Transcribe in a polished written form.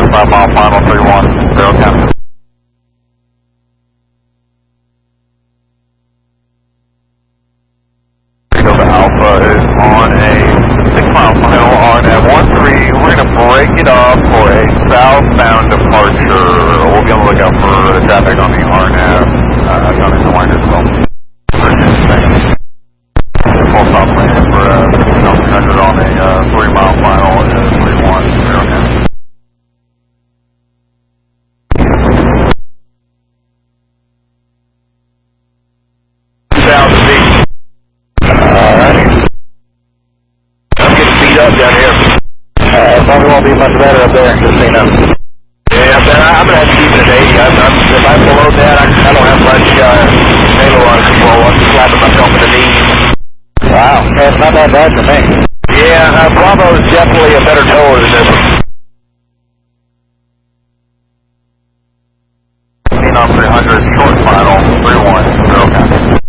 25 mile final 31, 010. Alpha is on a 6 mile final on at 13. We're going to break it up for a southbound departure. We'll be on the lookout for traffic on the RNAV, down in the line as well. Full stop plan for 1,300 on a 3 mile final is 31, 010. South Beach. Alrighty. I'm getting beat up down here. Probably won't be much better up there, just so you know. Yeah, I'm going to have to keep it at 80. If I'm below that, I don't have much halo on control. I'm slapping myself in the knee. Wow, that's not that bad for me. Yeah, Bravo is definitely a better tower than this one. 15 on 300, short